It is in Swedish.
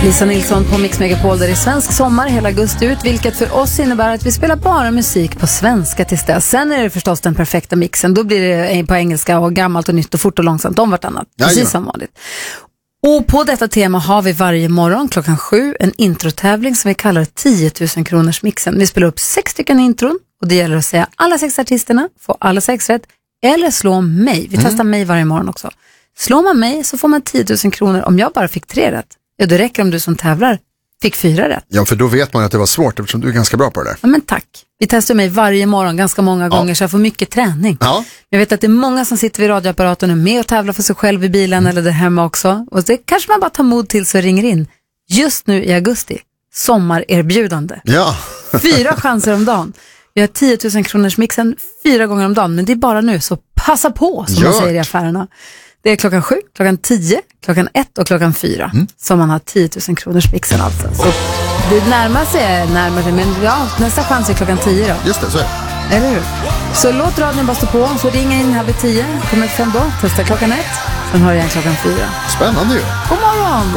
Lisa Nilsson på Mix Megapol, där det är svensk sommar hela augusti ut, vilket för oss innebär att vi spelar bara musik på svenska tills dess. Sen är det förstås den perfekta mixen. Då blir det på engelska och gammalt och nytt och fort och långsamt om vartannat. Precis som vanligt. Och på detta tema har vi varje morgon 7:00 en introtävling som vi kallar 10 000 kronors mixen. Vi spelar upp 6 stycken intron och det gäller att säga alla 6 artisterna, få alla 6 rätt eller slå mig. Vi testar mig varje morgon också. Slår man mig så får man 10 000 kronor om jag bara fick 3 rätt. Ja, det räcker om du som tävlar fick 4 rätt. Ja, för då vet man att det var svårt eftersom du är ganska bra på det där. Ja, men tack. Vi testar mig varje morgon ganska många gånger så jag får mycket träning. Ja. Jag vet att det är många som sitter vid radioapparaten och är med och tävlar för sig själv i bilen eller där hemma också. Och det kanske man bara tar mod till så ringer in. Just nu i augusti, sommarerbjudande. Ja. 4 chanser om dagen. Vi har 10 000 kronors mixen 4 gånger om dagen, men det är bara nu, så passa på som man säger i affärerna. Det är 7:00, 10:00, 1:00 och 4:00 som man har 10 000 kronors mixen alltså. Så det närmar sig, men ja, nästa chans är 10:00 då. Just det, så är det. Eller hur? Så låt radion bara stå på, så ringa in här vid 10, kommer 5 då, testa 1:00, sen har jag igen 4:00. Spännande ju. God morgon!